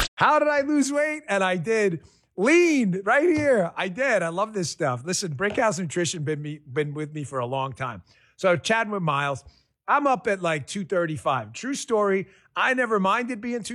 How did I lose weight? And I did. Lean right here. I did. I love this stuff. Listen, Brickhouse Nutrition been with me for a long time. So chatting with Miles, I'm up at like 235. True story. I never minded being